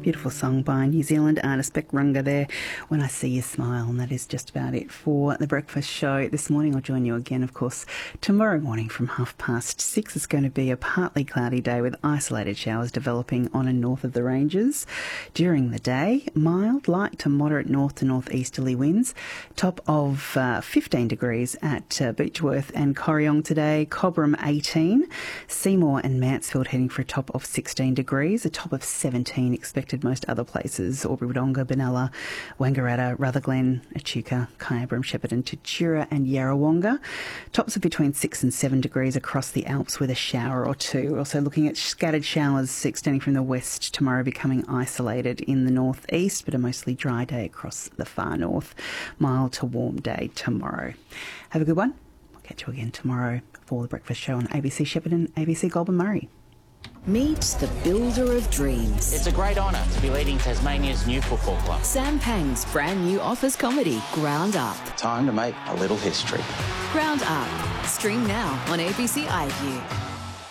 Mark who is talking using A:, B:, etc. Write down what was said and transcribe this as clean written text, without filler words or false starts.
A: Beautiful song by New Zealand artist Beck Runga there, When I See You Smile. And that is just about it for the breakfast show this morning. I'll join you again, of course, tomorrow morning from 6:30. It's going to be a partly cloudy day with isolated showers developing on and north of the ranges. During the day, mild, light to moderate north to northeasterly winds. Top of 15 degrees at Beechworth and Corryong today. Cobram 18. Seymour and Mansfield heading for a top of 16 degrees. A top of 17 expected most other places: Albury-Wodonga, Benalla, Wangaratta, Rutherglen, Echuca, Kyabram, Shepparton, Tatura and Yarrawonga. Tops of between 6 and 7 degrees across the Alps with a shower or two. We're also looking at scattered showers extending from the west tomorrow, becoming isolated in the northeast, but a mostly dry day across the far north. Mild to warm day tomorrow. Have a good one. I'll catch you again tomorrow for the breakfast show on ABC Shepparton, ABC Goulburn Murray.
B: Meet the builder of dreams.
C: It's a great honour to be leading Tasmania's new football club.
B: Sam Pang's brand new office comedy, Ground Up.
D: Time to make a little history.
B: Ground Up. Stream now on ABC iView.